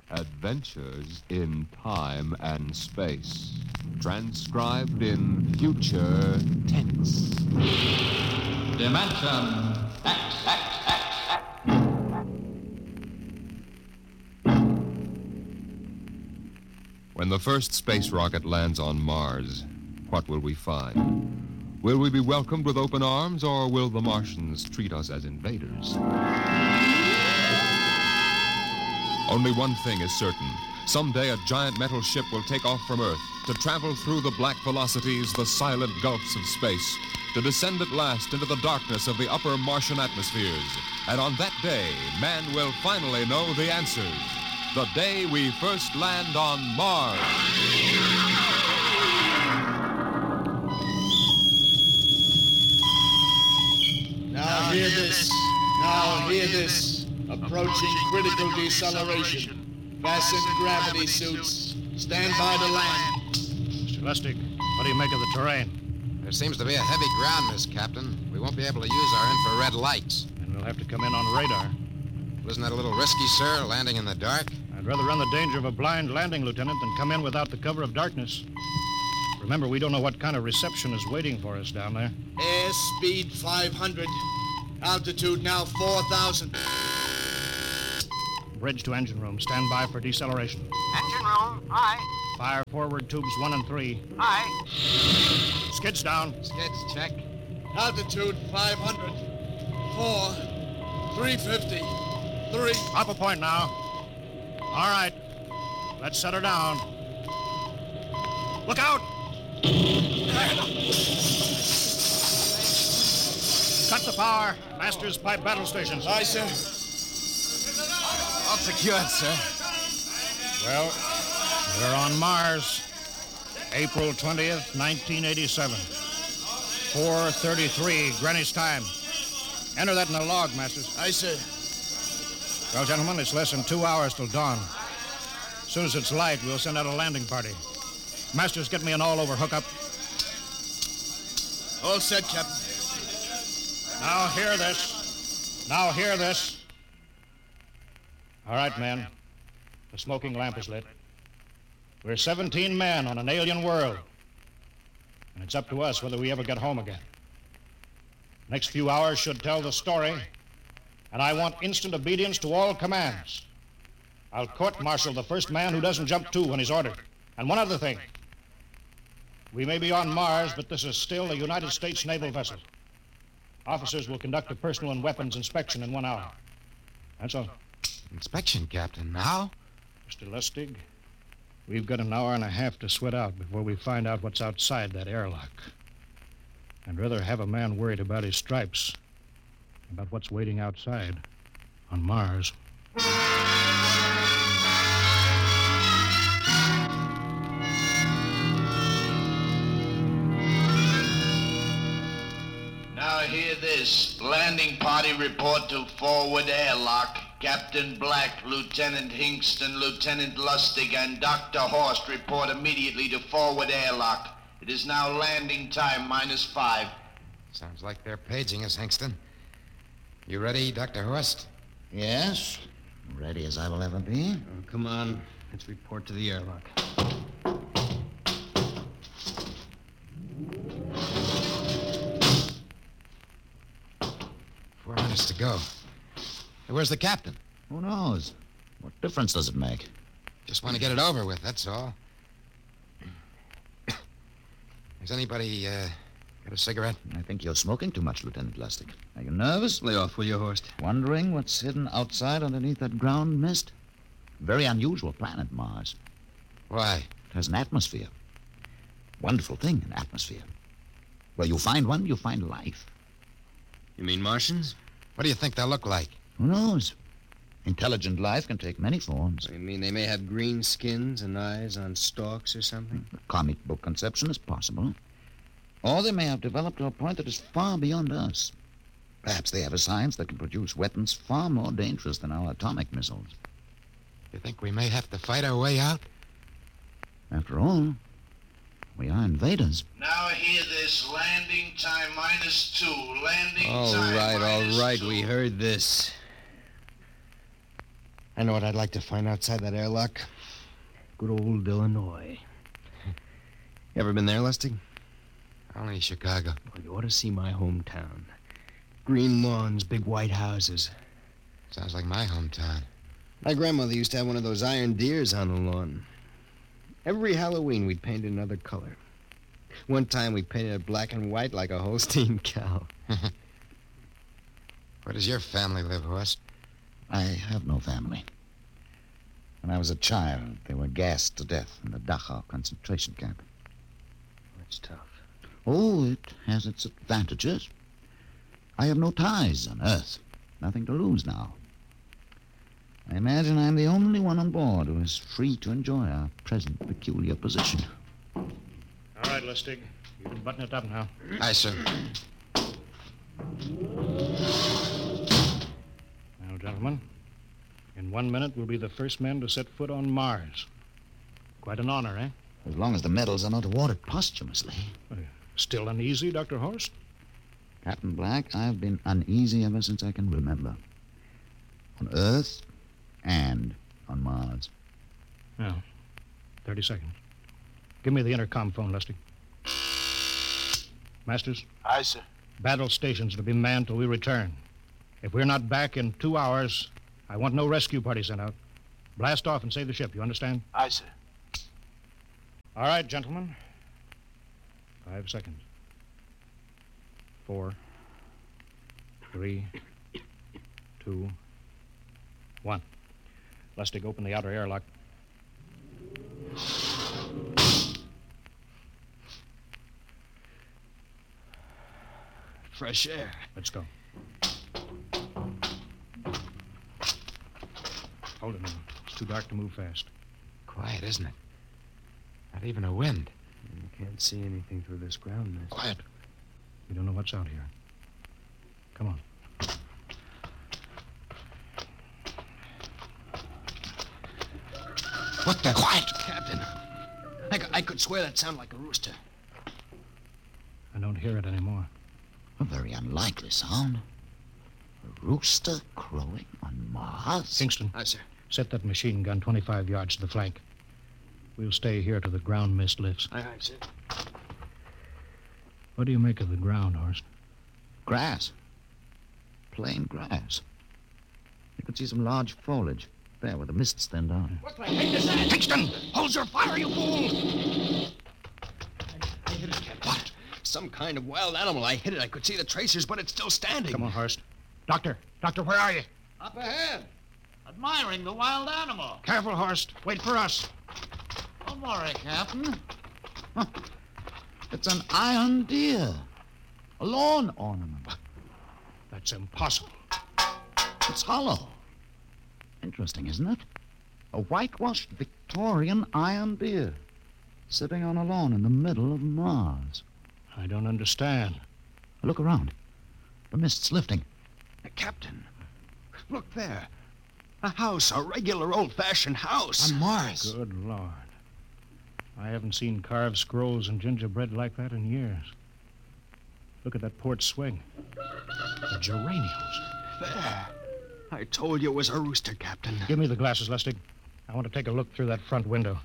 Adventures in Time and Space. Transcribed in future tense. Dimension X. When the first space rocket lands on Mars, what will we find? Will we be welcomed with open arms, or will the Martians treat us as invaders? Only one thing is certain. Someday a giant metal ship will take off from Earth to travel through the black velocities, the silent gulfs of space, to descend at last into the darkness of the upper Martian atmospheres. And on that day, man will finally know the answers. The day we first land on Mars. Now hear this. Now hear this. Approaching critical deceleration. Fasten gravity suits. Stand by to land. Mr. Lustig, what do you make of the terrain? There seems to be a heavy ground, Miss Captain. We won't be able to use our infrared lights. And we'll have to come in on radar. Wasn't that a little risky, sir, landing in the dark? I'd rather run the danger of a blind landing, Lieutenant, than come in without the cover of darkness. Remember, we don't know what kind of reception is waiting for us down there. Airspeed 500. Altitude now 4,000. Bridge to engine room. Stand by for deceleration. Engine room, aye. Fire forward tubes 1 and 3. Aye. Skids down. Skids, check. Altitude 500. 4. 350. 3. Up a point now. All right. Let's set her down. Look out! Cut the power. Masters Pipe battle stations. Aye, sir. All secured, sir. Well, we're on Mars. April 20th, 1987. 4:33 Greenwich time. Enter that in the log, Masters. Aye, sir. Well, gentlemen, it's less than 2 hours till dawn. As soon as it's light, we'll send out a landing party. Masters, get me an all-over hookup. All set, Captain. Now hear this. Now hear this. All right, men. The smoking lamp is lit. We're 17 men on an alien world. And it's up to us whether we ever get home again. Next few hours should tell the story. And I want instant obedience to all commands. I'll court-martial the first man who doesn't jump to when he's ordered. And one other thing. We may be on Mars, but this is still a United States naval vessel. Officers will conduct a personal and weapons inspection in 1 hour. That's all. Inspection, Captain. Now? Mr. Lustig, we've got an hour and a half to sweat out before we find out what's outside that airlock. I'd rather have a man worried about his stripes than about what's waiting outside on Mars. Now hear this. Landing party report to forward airlock. Captain Black, Lieutenant Hingston, Lieutenant Lustig, and Dr. Horst report immediately to forward airlock. It is now landing time -5. Sounds like they're paging us, Hingston. You ready, Dr. Horst? Yes, ready as I will ever be. Oh, come on. Let's report to the airlock. 4 minutes to go. Hey, where's the captain? Who knows? What difference does it make? Just want to get it over with, that's all. Has anybody got a cigarette? I think you're smoking too much, Lieutenant Lustig. Are you nervous? Lay off, will you, Horst? Wondering what's hidden outside underneath that ground mist? Very unusual planet, Mars. Why? It has an atmosphere. Wonderful thing, an atmosphere. Where you find one, you find life. You mean Martians? What do you think they'll look like? Who knows? Intelligent life can take many forms. You mean they may have green skins and eyes on stalks or something? The comic book conception is possible. Or they may have developed to a point that is far beyond us. Perhaps they have a science that can produce weapons far more dangerous than our atomic missiles. You think we may have to fight our way out? After all, we are invaders. Now hear this. Landing time -2. Landing All time right, -2. we heard this. I know what I'd like to find outside that airlock. Good old Illinois. You ever been there, Lustig? Only Chicago. Well, you ought to see my hometown. Green lawns, big white houses. Sounds like my hometown. My grandmother used to have one of those iron deers on the lawn. Every Halloween, we'd paint it another color. One time, we painted it black and white like a Holstein cow. Where does your family live, Horst? I have no family. When I was a child, they were gassed to death in the Dachau concentration camp. That's tough. Oh, it has its advantages. I have no ties on Earth. Nothing to lose now. I imagine I'm the only one on board who is free to enjoy our present peculiar position. All right, Lustig. You can button it up now. Aye, sir. Now, gentlemen, in 1 minute, we'll be the first men to set foot on Mars. Quite an honor, eh? As long as the medals are not awarded posthumously. Still uneasy, Dr. Horst? Captain Black, I've been uneasy ever since I can remember. On Earth and on Mars. Now, 30 seconds. Give me the intercom phone, Lustig. Masters? Aye, sir. Battle stations to be manned till we return. If we're not back in 2 hours, I want no rescue party sent out. Blast off and save the ship, you understand? Aye, sir. All right, gentlemen. 5 seconds. 4, 3, 2, 1. Lustig, open the outer airlock. Fresh air. Let's go. Hold it now. It's too dark to move fast. Quiet, isn't it? Not even a wind. You can't see anything through this ground mist. Quiet. We don't know what's out here. Come on. What the? Quiet! Captain, I could swear that sounded like a rooster. I don't hear it anymore. A very unlikely sound. A rooster crowing on Mars? Kingston, Aye, sir. set that machine gun 25 yards to the flank. We'll stay here till the ground mist lifts. Aye, sir. What do you make of the ground, Horst? Grass. Plain grass. You could see some large foliage there where the mist's thinned out. What the heck is that? Kingston! Hold your fire, you fool! I hit it, Captain. What? Some kind of wild animal. I hit it. I could see the tracers, but it's still standing. Come on, Horst. Doctor, where are you? Up ahead. Admiring the wild animal. Careful, Horst. Wait for us. Don't worry, Captain. Huh. It's an iron deer. A lawn ornament. That's impossible. It's hollow. Interesting, isn't it? A whitewashed Victorian iron deer sitting on a lawn in the middle of Mars. I don't understand. Look around. The mist's lifting. Captain, look there. A house, a regular old-fashioned house. On Mars. Good Lord. I haven't seen carved scrolls and gingerbread like that in years. Look at that port swing. The geraniums. There. I told you it was a rooster, Captain. Give me the glasses, Lustig. I want to take a look through that front window.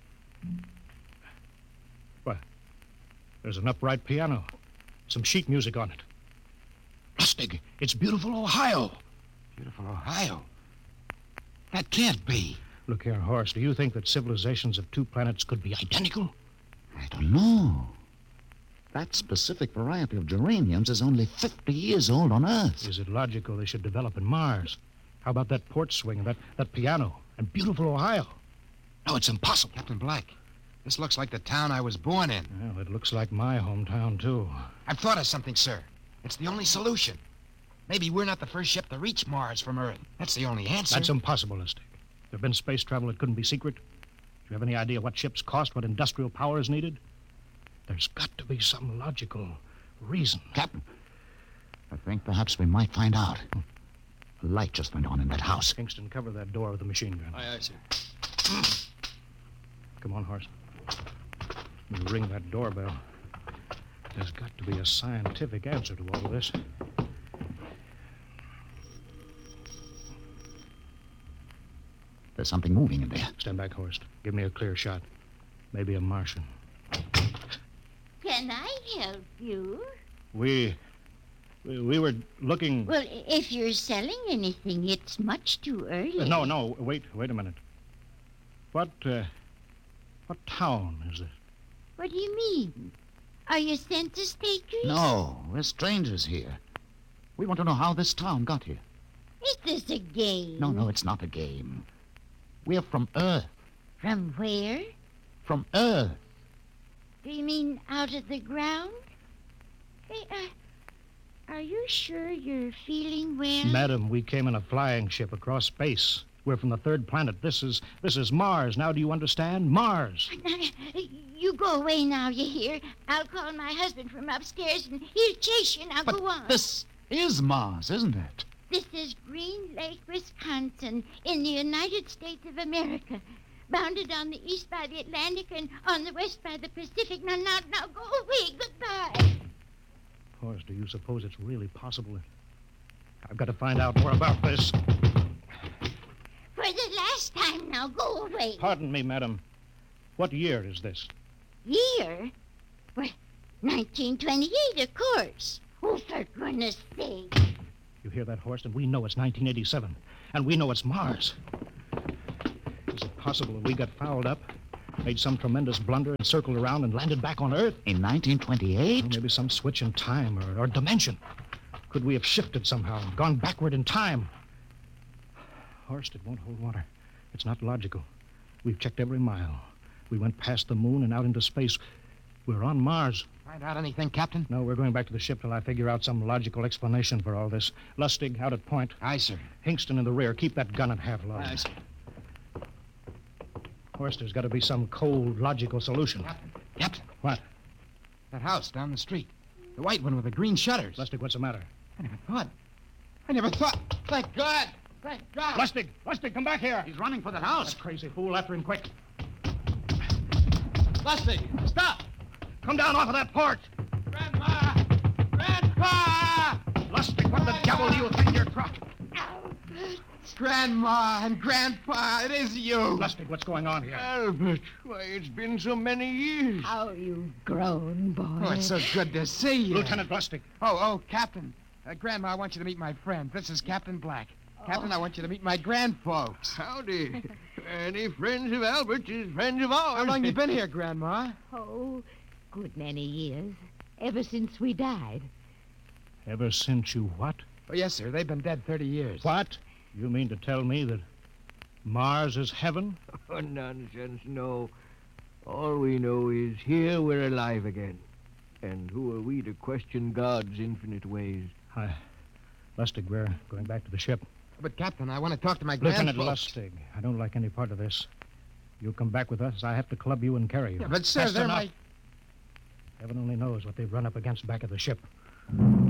What? There's an upright piano. Some sheet music on it. Lustig, it's beautiful Ohio. Beautiful Ohio. That can't be. Look here, Horace, do you think that civilizations of two planets could be identical? I don't know. That specific variety of geraniums is only 50 years old on Earth. Is it logical they should develop in Mars? How about that port swing and that piano and beautiful Ohio? No, it's impossible. Captain Black, this looks like the town I was born in. Well, it looks like my hometown, too. I've thought of something, sir. It's the only solution. Maybe we're not the first ship to reach Mars from Earth. That's the only answer. That's impossible, Lustig. If there'd been space travel, it couldn't be secret. Do you have any idea what ships cost, what industrial power is needed? There's got to be some logical reason. Captain, I think perhaps we might find out. A light just went on in that house. Kingston, cover that door with the machine gun. Aye, sir. Come on, Horace. We'll ring that doorbell. There's got to be a scientific answer to all this. There's something moving in there. Stand back, Horst. Give me a clear shot. Maybe a Martian. Can I help you? We were looking... Well, if you're selling anything, it's much too early. No, wait a minute. What town is it? What do you mean? Are you census takers? No, we're strangers here. We want to know how this town got here. Is this a game? No, it's not a game. We're from Earth. From where? From Earth. Do you mean out of the ground? Hey, are you sure you're feeling well? Madam, we came in a flying ship across space. We're from the third planet. This is Mars. Now do you understand? Mars. You go away now, you hear? I'll call my husband from upstairs and he'll chase you. Now go on. This is Mars, isn't it? This is Green Lake, Wisconsin, in the United States of America. Bounded on the east by the Atlantic and on the west by the Pacific. Now, go away. Goodbye. Horst, do you suppose it's really possible? I've got to find out more about this. For the last time now, go away. Pardon me, madam. What year is this? Year? Well, 1928, of course. Oh, for goodness sake. You hear that, Horst? And we know it's 1987. And we know it's Mars. Is it possible that we got fouled up, made some tremendous blunder, and circled around and landed back on Earth? In 1928? Well, maybe some switch in time or dimension. Could we have shifted somehow, gone backward in time? Horst, it won't hold water. It's not logical. We've checked every mile. We went past the moon and out into space. We're on Mars. Find out anything, Captain? No, we're going back to the ship till I figure out some logical explanation for all this. Lustig, out at point. Aye, sir. Hingston in the rear. Keep that gun at half load. Aye, sir. Horst, there's got to be some cold, logical solution. Captain. What? That house down the street. The white one with the green shutters. Lustig, what's the matter? I never thought. Thank God. Thank God. Lustig, come back here. He's running for that house. That crazy fool, after him quick. Lustig, stop. Come down off of that porch. Grandma! Grandpa! Lustig, what the devil do you think you're trying? Grandma and Grandpa, it is you. Lustig, what's going on here? Albert, why, it's been so many years. How you've grown, boy. Oh, it's so good to see you. Lieutenant Lustig. Oh, Captain. Grandma, I want you to meet my friend. This is Captain Black. Captain, I want you to meet my grandfolks. Howdy. Any friends of Albert's is friends of ours. How long you been here, Grandma? Oh, good many years. Ever since we died. Ever since you what? Oh, yes, sir. They've been dead 30 years. What? You mean to tell me that Mars is heaven? Oh, nonsense, no. All we know is here we're alive again. And who are we to question God's infinite ways? Lustig, we're going back to the ship. But, Captain, I want to talk to my Lieutenant grandfolks. Lustig, I don't like any part of this. You come back with us, I have to club you and carry you. Yeah, but, sir, That's they're enough. my... Heaven only knows what they've run up against back of the ship.